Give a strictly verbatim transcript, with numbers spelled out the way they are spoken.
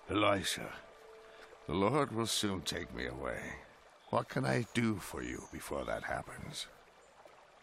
Elisha, the Lord will soon take me away. What can I do for you before that happens?